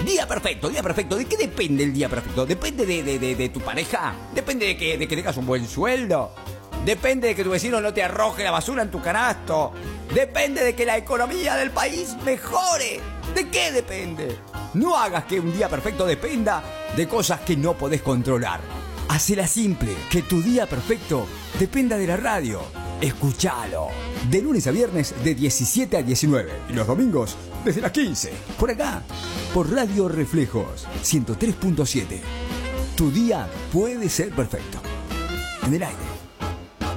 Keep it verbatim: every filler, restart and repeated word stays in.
Día perfecto, día perfecto. ¿De qué depende el día perfecto? ¿Depende de, de, de, de tu pareja? ¿Depende de que, de que tengas un buen sueldo? ¿Depende de que tu vecino no te arroje la basura en tu canasto? ¿Depende de que la economía del país mejore? ¿De qué depende? No hagas que un día perfecto dependa de cosas que no podés controlar. Hacela simple, que tu día perfecto dependa de la radio. Escuchalo. De lunes a viernes de diecisiete a diecinueve. Y los domingos desde las quince. Por acá, por Radio Reflejos ciento tres punto siete. Tu día puede ser perfecto. En el aire.